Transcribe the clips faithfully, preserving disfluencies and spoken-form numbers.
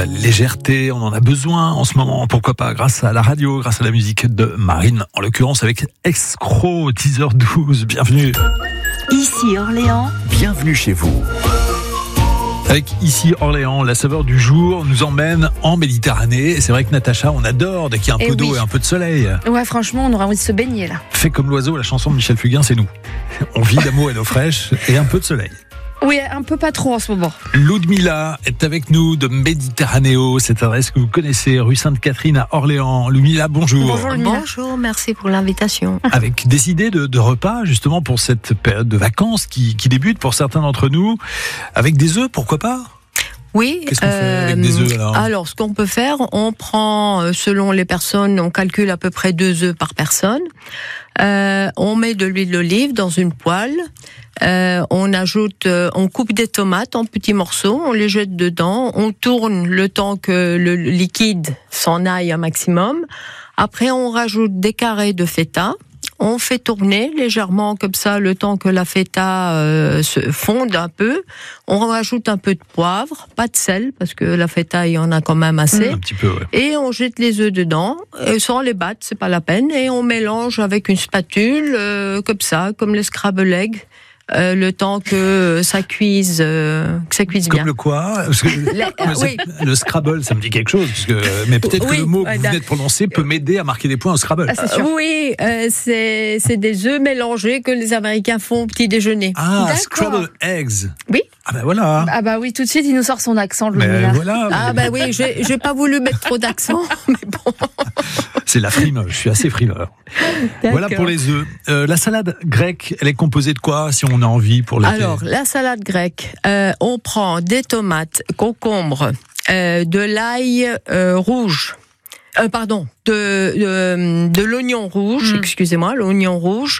la légèreté, on en a besoin en ce moment, pourquoi pas, grâce à la radio, grâce à la musique de Marine, en l'occurrence avec Escroc, dix heures douze, bienvenue. Ici Orléans. Bienvenue chez vous. Avec Ici Orléans, la saveur du jour nous emmène en Méditerranée. Et c'est vrai que Natacha, on adore dès qu'il y a un et peu d'eau oui. et un peu de soleil. Ouais, franchement, on aurait envie de se baigner là. Fait comme l'oiseau, la chanson de Michel Fugain, c'est nous. On vit d'amour et d'eau fraîche et un peu de soleil. Oui, un peu pas trop en ce moment. Ludmilla est avec nous de Méditerranéo, cette adresse que vous connaissez, rue Sainte-Catherine à Orléans. Ludmilla, bonjour. Bonjour Ludmilla. Bonjour, merci pour l'invitation. Avec des idées de, de repas, justement, pour cette période de vacances qui, qui débute pour certains d'entre nous. Avec des œufs, pourquoi pas ? Oui. Qu'est-ce qu'on fait avec des œufs alors ? Alors, ce qu'on peut faire, on prend, selon les personnes, on calcule à peu près deux œufs par personne. Euh, on met de l'huile d'olive dans une poêle. Euh, on ajoute, euh, on coupe des tomates en petits morceaux, on les jette dedans, on tourne le temps que le liquide s'en aille un maximum. Après, on rajoute des carrés de feta. On fait tourner légèrement comme ça le temps que la feta euh, se fonde un peu. On rajoute un peu de poivre, pas de sel parce que la feta il y en a quand même assez. Un petit peu, ouais. Et on jette les œufs dedans, et sans les battre, c'est pas la peine. Et on mélange avec une spatule euh, comme ça, comme les scrambled eggs. Euh, le temps que ça cuise, euh, que ça cuise Comme bien. le quoi ? Parce que La- ah, oui. Le Scrabble, ça me dit quelque chose. Parce que, mais peut-être Oui, que le mot que ouais, vous venez de prononcer peut m'aider à marquer des points au Scrabble. Ah, c'est sûr. Euh, oui, euh, c'est c'est des œufs mélangés que les Américains font au petit déjeuner. Ah, D'accord. Scrabble eggs. Oui. Ah ben voilà. Ah bah oui, tout de suite, il nous sort son accent, Mais Ludmilla. voilà. Ah bah oui, j'ai j'ai pas voulu mettre trop d'accent, mais bon. C'est la frime, je suis assez frimeur. Voilà pour les œufs. Euh, la salade grecque, elle est composée de quoi, si on a envie pour l'été ? Alors, la salade grecque, euh, on prend des tomates, concombres, euh, de l'ail euh, rouge, euh, pardon, de, de, de l'oignon rouge, Mm. excusez-moi, l'oignon rouge.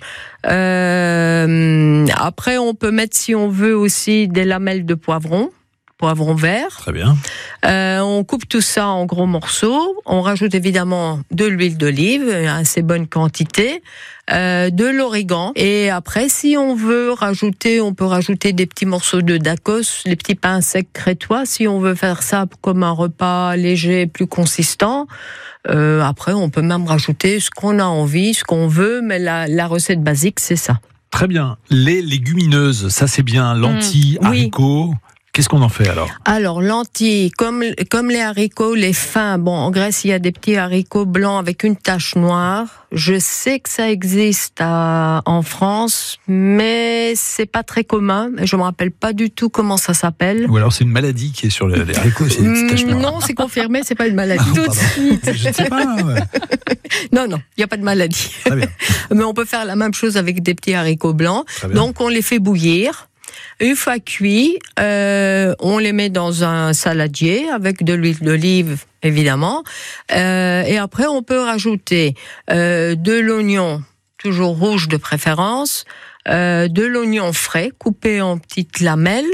Euh, après, on peut mettre, si on veut, aussi des lamelles de poivron. Poivron vert. Très bien. Euh, on coupe tout ça en gros morceaux. On rajoute évidemment de l'huile d'olive, assez bonne quantité, euh, de l'origan. Et après, si on veut rajouter, on peut rajouter des petits morceaux de dacos, les petits pains secs crétois. Si on veut faire ça comme un repas léger, plus consistant. Euh, après, on peut même rajouter ce qu'on a envie, ce qu'on veut, mais la, la recette basique, c'est ça. Très bien. Les légumineuses, ça c'est bien. Lentilles, Mmh, oui. haricots. Qu'est-ce qu'on en fait alors ? Alors, lentilles, comme, comme les haricots, les fins, bon, en Grèce, il y a des petits haricots blancs avec une tache noire. Je sais que ça existe à, en France, mais c'est pas très commun. Je me rappelle pas du tout comment ça s'appelle. Ou alors c'est une maladie qui est sur les, les haricots, c'est une petite tache noire. Non, c'est confirmé, c'est pas une maladie. Ah, Tout de pardon. suite. Je ne sais pas. Ouais. Non, non, il n'y a pas de maladie. Très bien. Mais on peut faire la même chose avec des petits haricots blancs. Très bien. Donc, on les fait bouillir. Une fois cuits, euh, on les met dans un saladier avec de l'huile d'olive, évidemment. Euh, et après, on peut rajouter euh, de l'oignon, toujours rouge de préférence, euh, de l'oignon frais coupé en petites lamelles,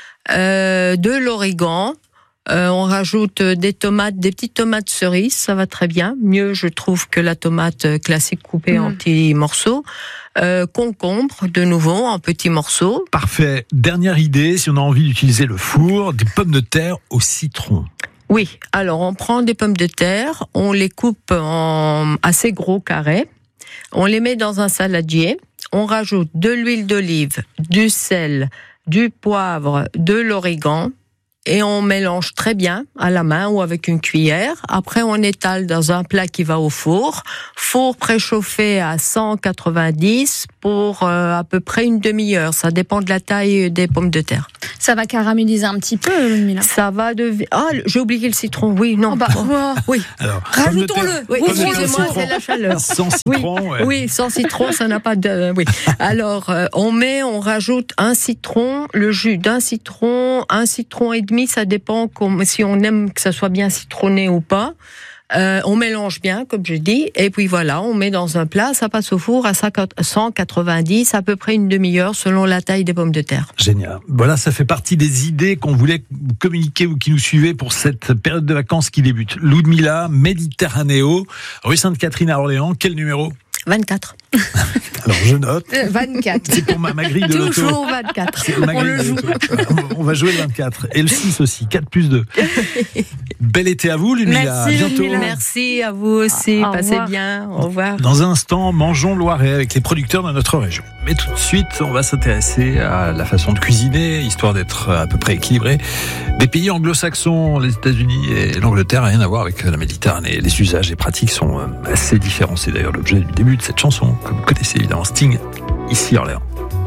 euh, de l'origan. Euh, on rajoute des tomates, des petites tomates cerises, ça va très bien. Mieux, je trouve, que la tomate classique coupée Mmh. en petits morceaux. Euh, concombre, de nouveau, en petits morceaux. Parfait. Dernière idée, si on a envie d'utiliser le four, des pommes de terre au citron. Oui, alors on prend des pommes de terre, on les coupe en assez gros carrés, on les met dans un saladier, on rajoute de l'huile d'olive, du sel, du poivre, de l'origan, et on mélange très bien à la main ou avec une cuillère. Après, on étale dans un plat qui va au four. Four préchauffé à cent quatre-vingt-dix pour euh, à peu près une demi-heure. Ça dépend de la taille des pommes de terre. Ça va caraméliser un petit peu, Ludmilla. Ça va devenir... Ah, j'ai oublié le citron. Oui, non. Oh bah, oh. Oui. Alors, pommes de terre- Rajoutons-le. Oui, pommes de terre au excusez-moi, citron. c'est la chaleur. Sans citron, ouais. Oui, sans citron, ça n'a pas de... Oui. Alors, euh, on met, on rajoute un citron, le jus d'un citron, un citron et demi, ça dépend comme, si on aime que ça soit bien citronné ou pas. Euh, on mélange bien, comme je dis, et puis voilà, on met dans un plat, ça passe au four à cent quatre-vingt-dix, à peu près une demi-heure selon la taille des pommes de terre. Génial. Voilà, ça fait partie des idées qu'on voulait communiquer ou qui nous suivaient pour cette période de vacances qui débute. Ludmilla, Méditerranéo, rue Sainte-Catherine à Orléans. Quel numéro ? vingt-quatre. Alors je note. Euh, vingt-quatre. C'est pour ma, ma grille de loto. Toujours vingt-quatre. C'est ma On grille le de joue. loto. On, on va jouer le vingt-quatre. Et le six aussi. quatre plus deux. Bel été à vous, Ludmilla. Merci, À bientôt. Ludmilla. Merci à vous aussi. Au Passez revoir. bien. Au revoir. Dans un instant, mangeons Loiret avec les producteurs de notre région. Mais tout de suite, on va s'intéresser à la façon de cuisiner, histoire d'être à peu près équilibré. Des pays anglo-saxons, les États-Unis et l'Angleterre, rien à voir avec la Méditerranée. Les usages et pratiques sont assez différents. C'est d'ailleurs l'objet du début de cette chanson, que vous connaissez évidemment, Sting, ici Orléans.